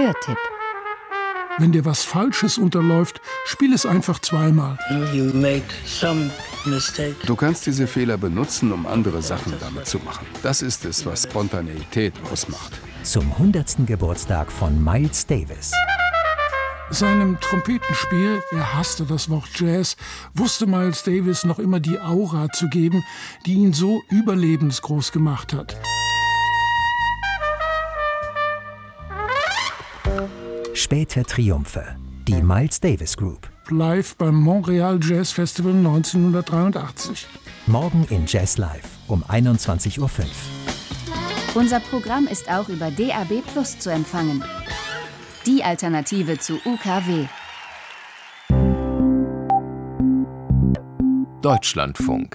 Hörtipp. Wenn dir was Falsches unterläuft, spiel es einfach zweimal. Du kannst diese Fehler benutzen, um andere Sachen damit zu machen. Das ist es, was Spontaneität ausmacht. Zum 100. Geburtstag von Miles Davis. Seinem Trompetenspiel, er hasste das Wort Jazz, wusste Miles Davis noch immer die Aura zu geben, die ihn so überlebensgroß gemacht hat. Späte Triumphe. Die Miles Davis Group. Live beim Montreal Jazz Festival 1983. Morgen in Jazz Live um 21:05 Uhr. Unser Programm ist auch über DAB+ zu empfangen. Die Alternative zu UKW. Deutschlandfunk.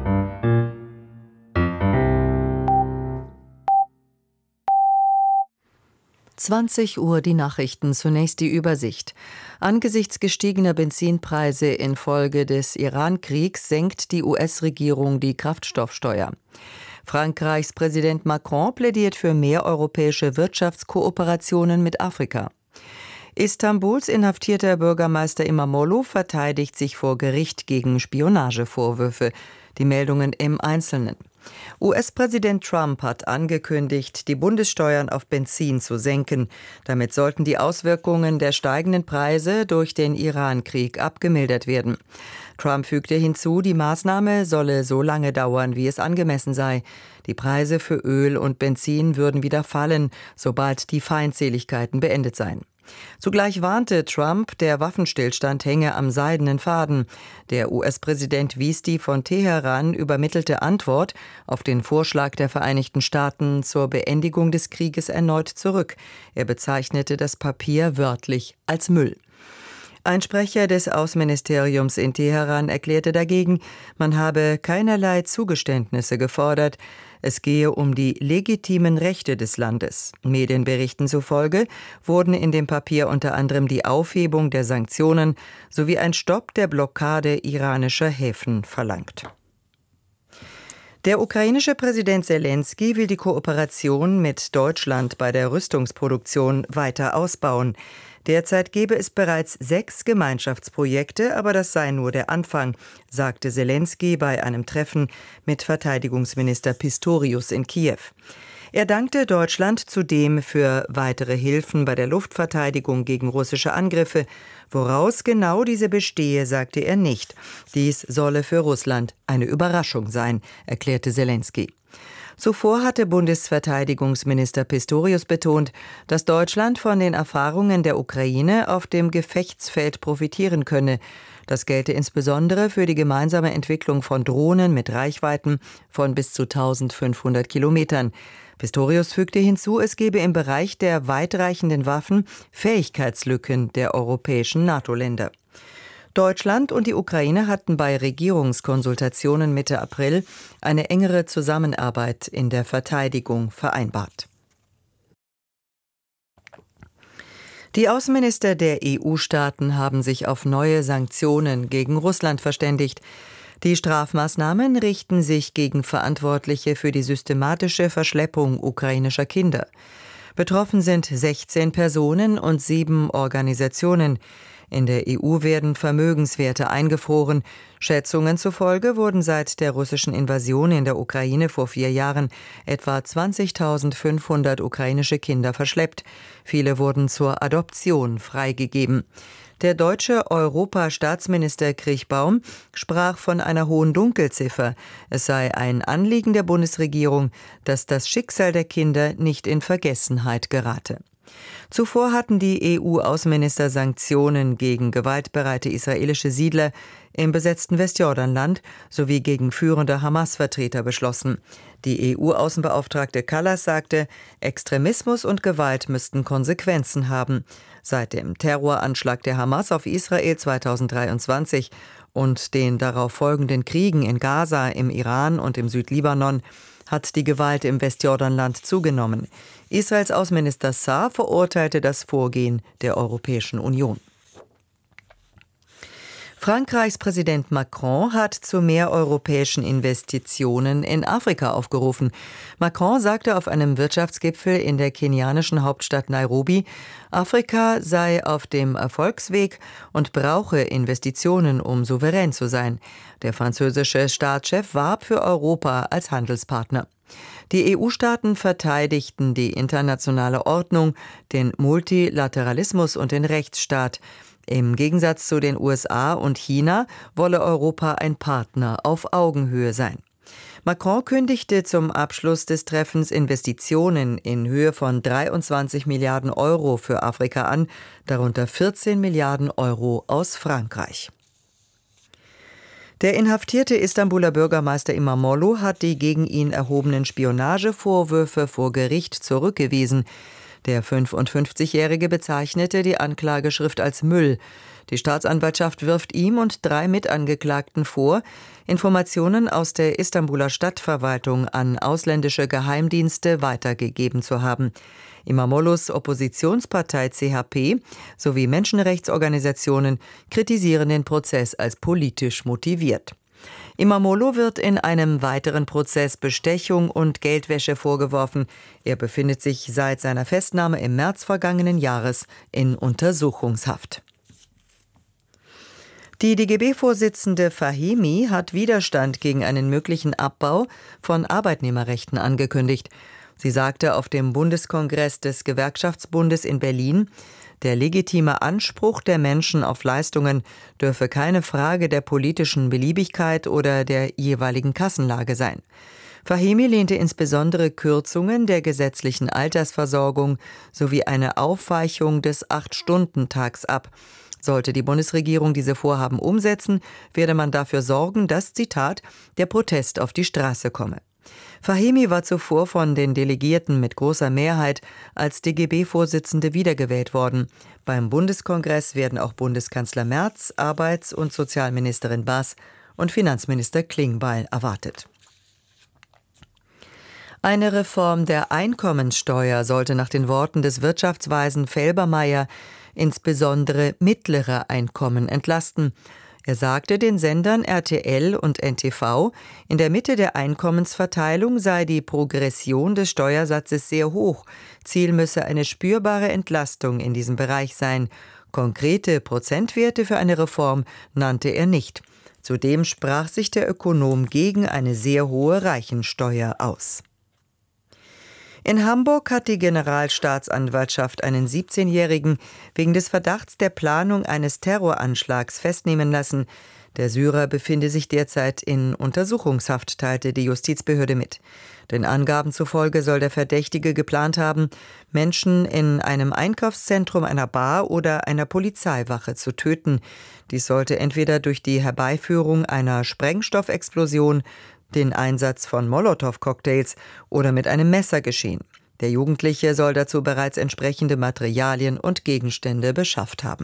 Uhr die Nachrichten, zunächst die Übersicht. Angesichts gestiegener Benzinpreise infolge des Iran-Kriegs senkt die US-Regierung die Kraftstoffsteuer. Frankreichs Präsident Macron plädiert für mehr europäische Wirtschaftskooperationen mit Afrika. Istanbuls inhaftierter Bürgermeister Imamoglu verteidigt sich vor Gericht gegen Spionagevorwürfe. Die Meldungen im Einzelnen. US-Präsident Trump hat angekündigt, die Bundessteuern auf Benzin zu senken. Damit sollten die Auswirkungen der steigenden Preise durch den Iran-Krieg abgemildert werden. Trump fügte hinzu, die Maßnahme solle so lange dauern, wie es angemessen sei. Die Preise für Öl und Benzin würden wieder fallen, sobald die Feindseligkeiten beendet seien. Zugleich warnte Trump, der Waffenstillstand hänge am seidenen Faden. Der US-Präsident wies die von Teheran übermittelte Antwort auf den Vorschlag der Vereinigten Staaten zur Beendigung des Krieges erneut zurück. Er bezeichnete das Papier wörtlich als Müll. Ein Sprecher des Außenministeriums in Teheran erklärte dagegen, man habe keinerlei Zugeständnisse gefordert. Es gehe um die legitimen Rechte des Landes. Medienberichten zufolge wurden in dem Papier unter anderem die Aufhebung der Sanktionen sowie ein Stopp der Blockade iranischer Häfen verlangt. Der ukrainische Präsident Selenskyj will die Kooperation mit Deutschland bei der Rüstungsproduktion weiter ausbauen. Derzeit gebe es bereits 6 Gemeinschaftsprojekte, aber das sei nur der Anfang, sagte Selenskyj bei einem Treffen mit Verteidigungsminister Pistorius in Kiew. Er dankte Deutschland zudem für weitere Hilfen bei der Luftverteidigung gegen russische Angriffe. Woraus genau diese bestehe, sagte er nicht. Dies solle für Russland eine Überraschung sein, erklärte Selenskyj. Zuvor hatte Bundesverteidigungsminister Pistorius betont, dass Deutschland von den Erfahrungen der Ukraine auf dem Gefechtsfeld profitieren könne. Das gelte insbesondere für die gemeinsame Entwicklung von Drohnen mit Reichweiten von bis zu 1500 Kilometern. Pistorius fügte hinzu, es gebe im Bereich der weitreichenden Waffen Fähigkeitslücken der europäischen NATO-Länder. Deutschland und die Ukraine hatten bei Regierungskonsultationen Mitte April eine engere Zusammenarbeit in der Verteidigung vereinbart. Die Außenminister der EU-Staaten haben sich auf neue Sanktionen gegen Russland verständigt. Die Strafmaßnahmen richten sich gegen Verantwortliche für die systematische Verschleppung ukrainischer Kinder. Betroffen sind 16 Personen und 7 Organisationen. In der EU werden Vermögenswerte eingefroren. Schätzungen zufolge wurden seit der russischen Invasion in der Ukraine vor 4 Jahren etwa 20.500 ukrainische Kinder verschleppt. Viele wurden zur Adoption freigegeben. Der deutsche Europastaatsminister Kriechbaum sprach von einer hohen Dunkelziffer. Es sei ein Anliegen der Bundesregierung, dass das Schicksal der Kinder nicht in Vergessenheit gerate. Zuvor hatten die EU-Außenminister Sanktionen gegen gewaltbereite israelische Siedler im besetzten Westjordanland sowie gegen führende Hamas-Vertreter beschlossen. Die EU-Außenbeauftragte Kallas sagte, Extremismus und Gewalt müssten Konsequenzen haben. Seit dem Terroranschlag der Hamas auf Israel 2023 und den darauf folgenden Kriegen in Gaza, im Iran und im Südlibanon hat die Gewalt im Westjordanland zugenommen. Israels Außenminister Saar verurteilte das Vorgehen der Europäischen Union. Frankreichs Präsident Macron hat zu mehr europäischen Investitionen in Afrika aufgerufen. Macron sagte auf einem Wirtschaftsgipfel in der kenianischen Hauptstadt Nairobi, Afrika sei auf dem Erfolgsweg und brauche Investitionen, um souverän zu sein. Der französische Staatschef warb für Europa als Handelspartner. Die EU-Staaten verteidigten die internationale Ordnung, den Multilateralismus und den Rechtsstaat. Im Gegensatz zu den USA und China wolle Europa ein Partner auf Augenhöhe sein. Macron kündigte zum Abschluss des Treffens Investitionen in Höhe von 23 Milliarden Euro für Afrika an, darunter 14 Milliarden Euro aus Frankreich. Der inhaftierte Istanbuler Bürgermeister Imamoglu hat die gegen ihn erhobenen Spionagevorwürfe vor Gericht zurückgewiesen. Der 55-Jährige bezeichnete die Anklageschrift als Müll. Die Staatsanwaltschaft wirft ihm und 3 Mitangeklagten vor, Informationen aus der Istanbuler Stadtverwaltung an ausländische Geheimdienste weitergegeben zu haben. Imamoglus Oppositionspartei CHP sowie Menschenrechtsorganisationen kritisieren den Prozess als politisch motiviert. Imamoglu wird in einem weiteren Prozess Bestechung und Geldwäsche vorgeworfen. Er befindet sich seit seiner Festnahme im März vergangenen Jahres in Untersuchungshaft. Die DGB-Vorsitzende Fahimi hat Widerstand gegen einen möglichen Abbau von Arbeitnehmerrechten angekündigt. Sie sagte auf dem Bundeskongress des Gewerkschaftsbundes in Berlin, der legitime Anspruch der Menschen auf Leistungen dürfe keine Frage der politischen Beliebigkeit oder der jeweiligen Kassenlage sein. Fahimi lehnte insbesondere Kürzungen der gesetzlichen Altersversorgung sowie eine Aufweichung des 8-Stunden-Tags ab. Sollte die Bundesregierung diese Vorhaben umsetzen, werde man dafür sorgen, dass, Zitat, der Protest auf die Straße komme. Fahimi war zuvor von den Delegierten mit großer Mehrheit als DGB-Vorsitzende wiedergewählt worden. Beim Bundeskongress werden auch Bundeskanzler Merz, Arbeits- und Sozialministerin Bass und Finanzminister Klingbeil erwartet. Eine Reform der Einkommensteuer sollte nach den Worten des Wirtschaftsweisen Felbermayr insbesondere mittlere Einkommen entlasten. Er sagte den Sendern RTL und NTV, in der Mitte der Einkommensverteilung sei die Progression des Steuersatzes sehr hoch. Ziel müsse eine spürbare Entlastung in diesem Bereich sein. Konkrete Prozentwerte für eine Reform nannte er nicht. Zudem sprach sich der Ökonom gegen eine sehr hohe Reichensteuer aus. In Hamburg hat die Generalstaatsanwaltschaft einen 17-Jährigen wegen des Verdachts der Planung eines Terroranschlags festnehmen lassen. Der Syrer befinde sich derzeit in Untersuchungshaft, teilte die Justizbehörde mit. Den Angaben zufolge soll der Verdächtige geplant haben, Menschen in einem Einkaufszentrum, einer Bar oder einer Polizeiwache zu töten. Dies sollte entweder durch die Herbeiführung einer Sprengstoffexplosion, den Einsatz von Molotow-Cocktails oder mit einem Messer geschehen. Der Jugendliche soll dazu bereits entsprechende Materialien und Gegenstände beschafft haben.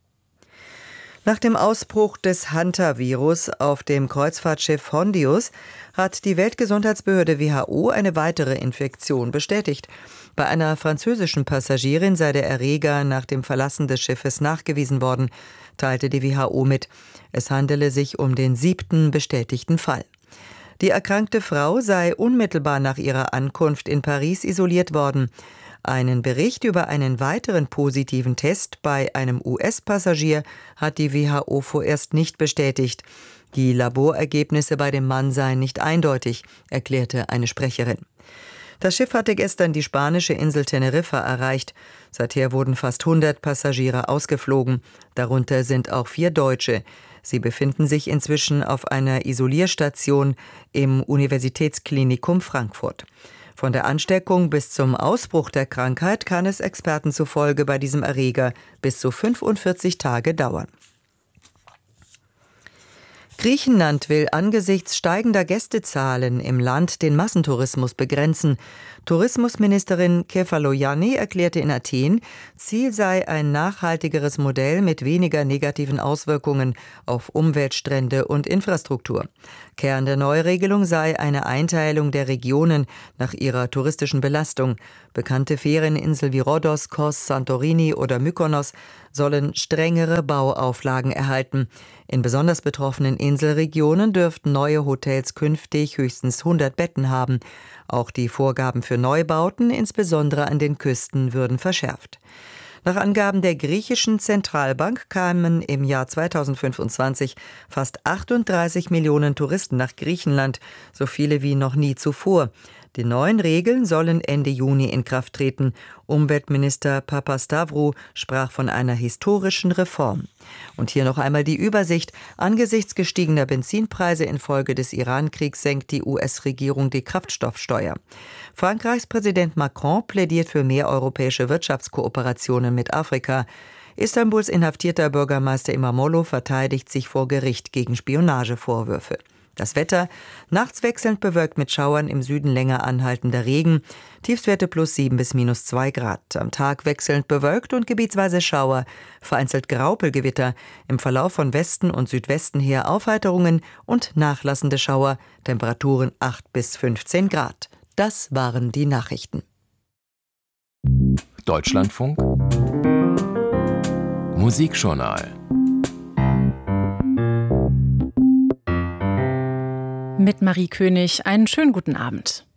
Nach dem Ausbruch des Hantavirus auf dem Kreuzfahrtschiff Hondius hat die Weltgesundheitsbehörde WHO eine weitere Infektion bestätigt. Bei einer französischen Passagierin sei der Erreger nach dem Verlassen des Schiffes nachgewiesen worden, teilte die WHO mit. Es handele sich um den 7. bestätigten Fall. Die erkrankte Frau sei unmittelbar nach ihrer Ankunft in Paris isoliert worden. Einen Bericht über einen weiteren positiven Test bei einem US-Passagier hat die WHO vorerst nicht bestätigt. Die Laborergebnisse bei dem Mann seien nicht eindeutig, erklärte eine Sprecherin. Das Schiff hatte gestern die spanische Insel Teneriffa erreicht. Seither wurden fast 100 Passagiere ausgeflogen. Darunter sind auch 4 Deutsche. Sie befinden sich inzwischen auf einer Isolierstation im Universitätsklinikum Frankfurt. Von der Ansteckung bis zum Ausbruch der Krankheit kann es Experten zufolge bei diesem Erreger bis zu 45 Tage dauern. Griechenland will angesichts steigender Gästezahlen im Land den Massentourismus begrenzen. Tourismusministerin Kefalogianni erklärte in Athen, Ziel sei ein nachhaltigeres Modell mit weniger negativen Auswirkungen auf Umwelt, Strände und Infrastruktur. Kern der Neuregelung sei eine Einteilung der Regionen nach ihrer touristischen Belastung. Bekannte Ferieninseln wie Rhodos, Kos, Santorini oder Mykonos sollen strengere Bauauflagen erhalten. In besonders betroffenen Inselregionen dürften neue Hotels künftig höchstens 100 Betten haben. Auch die Vorgaben für Neubauten, insbesondere an den Küsten, würden verschärft. Nach Angaben der griechischen Zentralbank kamen im Jahr 2025 fast 38 Millionen Touristen nach Griechenland, so viele wie noch nie zuvor. Die neuen Regeln sollen Ende Juni in Kraft treten. Umweltminister Papastavrou sprach von einer historischen Reform. Und hier noch einmal die Übersicht. Angesichts gestiegener Benzinpreise infolge des Iran-Kriegs senkt die US-Regierung die Kraftstoffsteuer. Frankreichs Präsident Macron plädiert für mehr europäische Wirtschaftskooperationen mit Afrika. Istanbuls inhaftierter Bürgermeister Imamoglu verteidigt sich vor Gericht gegen Spionagevorwürfe. Das Wetter, nachts wechselnd bewölkt mit Schauern, im Süden länger anhaltender Regen, Tiefstwerte +7 bis -2 Grad. Am Tag wechselnd bewölkt und gebietsweise Schauer, vereinzelt Graupelgewitter, im Verlauf von Westen und Südwesten her Aufheiterungen und nachlassende Schauer, Temperaturen 8 bis 15 Grad. Das waren die Nachrichten. Deutschlandfunk Musikjournal mit Marie König einen schönen guten Abend.